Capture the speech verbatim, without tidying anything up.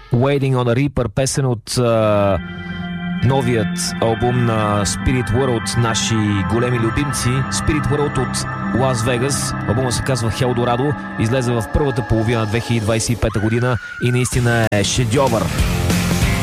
Waiting on a Reaper, песен от а, новият албум на Spirit World, наши големи любимци. Spirit World от Лас Вегас. Албумът се казва Хелдорадо. Излезе в първата половина на две хиляди двадесет и пета година и наистина е шедьовър.